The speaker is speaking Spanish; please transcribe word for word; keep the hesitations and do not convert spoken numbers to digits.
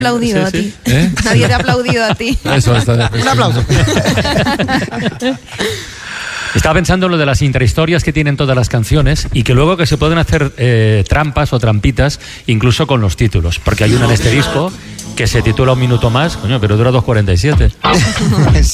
aplaudido sí, a sí. ti. ¿Eh? Nadie te ha aplaudido a ti. Eso está bien. Un aplauso. Estaba pensando en lo de las intrahistorias que tienen todas las canciones y que luego que se pueden hacer eh, trampas o trampitas incluso con los títulos, porque hay una en este disco que se titula Un minuto más, coño, pero dura dos cuarenta y siete.